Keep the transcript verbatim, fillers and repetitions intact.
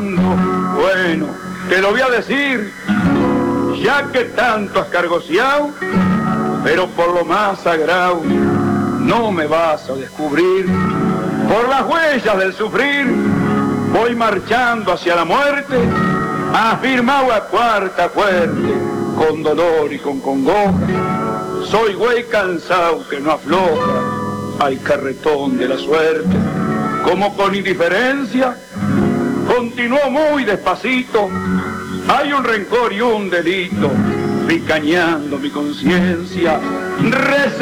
llorando. Bueno, te lo voy a decir, ya que tanto has cargoseado, pero por lo más sagrado no me vas a descubrir. Por las huellas del sufrir voy marchando hacia la muerte, afirmado a cuarta fuerte, con dolor y con congoja. Soy güey cansado que no afloja al carretón de la suerte. Como con indiferencia continuó muy despacito, hay un rencor y un delito picañando mi conciencia.